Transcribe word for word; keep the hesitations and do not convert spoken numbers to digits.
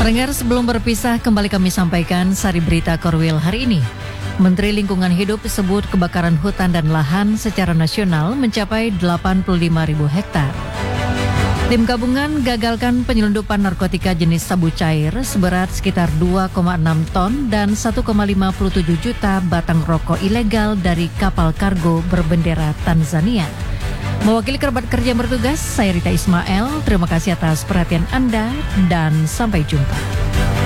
Pendengar, sebelum berpisah kembali kami sampaikan sari berita Korwil hari ini. Menteri Lingkungan Hidup sebut kebakaran hutan dan lahan secara nasional mencapai delapan puluh lima ribu hektar. Tim gabungan gagalkan penyelundupan narkotika jenis sabu cair seberat sekitar dua koma enam ton dan satu koma lima tujuh juta batang rokok ilegal dari kapal kargo berbendera Tanzania. Mewakili kerabat kerja yang bertugas, saya Rita Ismail. Terima kasih atas perhatian Anda dan sampai jumpa.